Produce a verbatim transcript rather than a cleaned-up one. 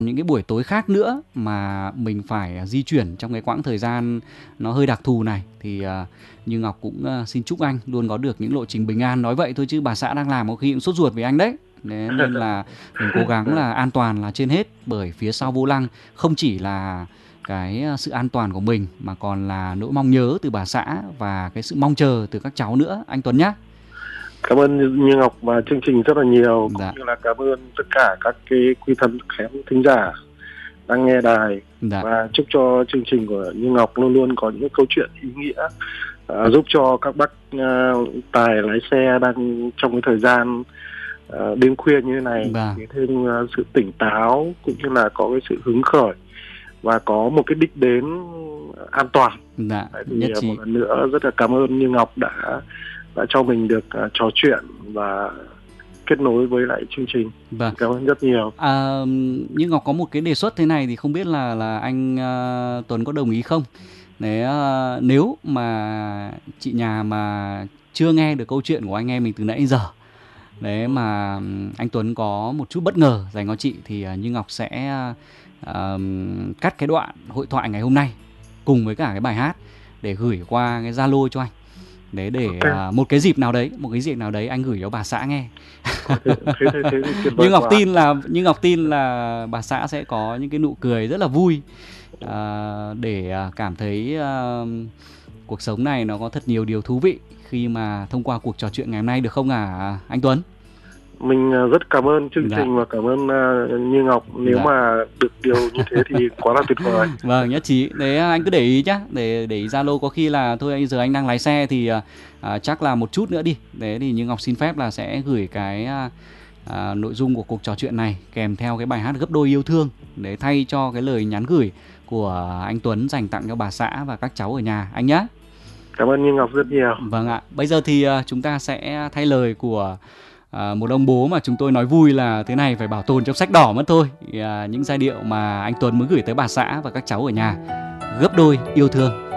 những cái buổi tối khác nữa mà mình phải di chuyển trong cái quãng thời gian nó hơi đặc thù này thì uh, Như Ngọc cũng uh, xin chúc anh luôn có được những lộ trình bình an. Nói vậy thôi chứ bà xã đang làm có khi cũng sốt ruột với anh đấy. Thế nên là mình cố gắng là an toàn là trên hết, bởi phía sau vô lăng không chỉ là cái sự an toàn của mình mà còn là nỗi mong nhớ từ bà xã và cái sự mong chờ từ các cháu nữa anh Tuấn nhé. Cảm ơn Như Ngọc và chương trình rất là nhiều, Dạ. cũng như là cảm ơn tất cả các cái quý thân khán thính giả đang nghe đài. Dạ. Và chúc cho chương trình của Như Ngọc luôn luôn có những câu chuyện ý nghĩa, uh, giúp cho các bác uh, tài lái xe đang trong cái thời gian uh, đêm khuya như thế này Dạ. có thêm uh, sự tỉnh táo, cũng như là có cái sự hứng khởi và có một cái đích đến an toàn. Dạ. Thì Nhất trí. một lần nữa rất là cảm ơn Như Ngọc đã đã cho mình được uh, trò chuyện và kết nối với lại chương trình. Vâng. Cảm ơn rất nhiều. À, Như Ngọc có một cái đề xuất thế này thì không biết là là anh uh, Tuấn có đồng ý không? Đấy, uh, nếu mà chị nhà mà chưa nghe được câu chuyện của anh em mình từ nãy đến giờ, đấy mà anh Tuấn có một chút bất ngờ dành cho chị thì uh, Như Ngọc sẽ uh, cắt cái đoạn hội thoại ngày hôm nay cùng với cả cái bài hát để gửi qua cái Zalo cho anh. Đấy, để okay. uh, một cái dịp nào đấy, một cái dịp nào đấy anh gửi cho bà xã nghe. Thế, thế, thế, thế, như Ngọc tin là như Ngọc tin là bà xã sẽ có những cái nụ cười rất là vui, uh, để uh, cảm thấy uh, cuộc sống này nó có thật nhiều điều thú vị khi mà thông qua cuộc trò chuyện ngày hôm nay, được không à anh Tuấn? Mình rất cảm ơn chương Dạ. trình và cảm ơn uh, Như Ngọc. Nếu dạ. mà được điều như thế thì quá là tuyệt vời. Vâng, nhất trí. Đấy, anh cứ để ý nhá, để để ý Zalo, có khi là thôi giờ anh đang lái xe thì uh, chắc là một chút nữa đi. Đấy thì Như Ngọc xin phép là sẽ gửi cái uh, uh, nội dung của cuộc trò chuyện này kèm theo cái bài hát Gấp Đôi Yêu Thương để thay cho cái lời nhắn gửi của anh Tuấn dành tặng cho bà xã và các cháu ở nhà anh nhé. Cảm ơn Như Ngọc rất nhiều. Vâng ạ. Bây giờ thì uh, chúng ta sẽ thay lời của À, một ông bố mà chúng tôi nói vui là thế này phải bảo tồn trong sách đỏ mất thôi. à, Những giai điệu mà anh Tuấn mới gửi tới bà xã và các cháu ở nhà. Gấp Đôi Yêu Thương.